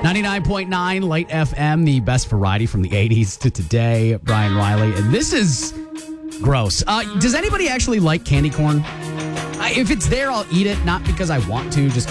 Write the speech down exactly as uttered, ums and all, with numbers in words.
ninety-nine point nine Light F M, the best variety from the eighties to today. Brian Riley. And this is gross. Uh, does anybody actually like candy corn? I, if it's there, I'll eat it. Not because I want to, just